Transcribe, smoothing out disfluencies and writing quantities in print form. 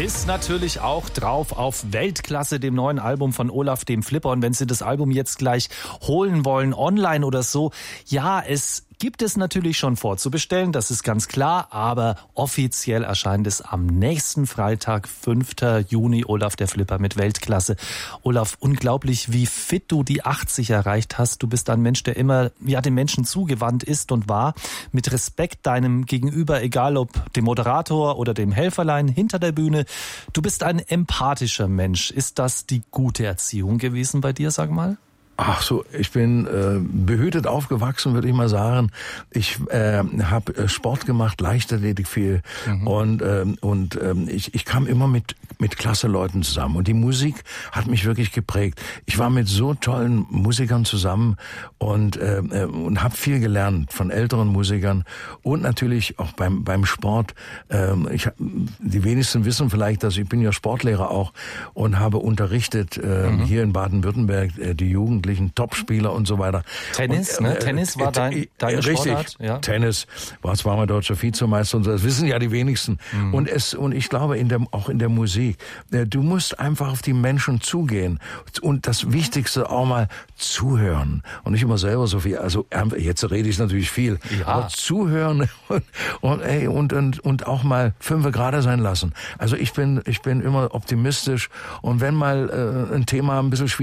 ist natürlich auch drauf auf Weltklasse, dem neuen Album von Olaf dem Flipper. Und wenn Sie das Album jetzt gleich holen wollen, online oder so, ja, es gibt es natürlich schon vorzubestellen, das ist ganz klar, aber offiziell erscheint es am nächsten Freitag, 5. Juni, Olaf der Flipper mit Weltklasse. Olaf, unglaublich, wie fit du die 80 erreicht hast. Du bist ein Mensch, der immer den Menschen zugewandt ist und war, mit Respekt deinem Gegenüber, egal ob dem Moderator oder dem Helferlein hinter der Bühne. Du bist ein empathischer Mensch. Ist das die gute Erziehung gewesen bei dir, sag mal? Ach so, ich bin behütet aufgewachsen, würde ich mal sagen. Ich habe Sport gemacht, Leichtathletik viel und ich kam immer mit klasse Leuten zusammen und die Musik hat mich wirklich geprägt. Ich war mit so tollen Musikern zusammen und habe viel gelernt von älteren Musikern und natürlich auch beim Sport. Die wenigsten wissen vielleicht, dass ich bin ja Sportlehrer auch und habe unterrichtet hier in Baden-Württemberg die Jugendlichen, Topspieler und so weiter. Tennis, und, Tennis war deine richtig, Sportart? Ja. Tennis, war zweimal deutscher Vizemeister und so, das wissen ja die wenigsten. Und ich glaube auch in der Musik, du musst einfach auf die Menschen zugehen und das Wichtigste auch mal zuhören und nicht immer selber so viel, also jetzt rede ich natürlich viel, aber zuhören und auch mal 5 gerade sein lassen. Also ich bin immer optimistisch und wenn mal ein Thema ein bisschen schwierig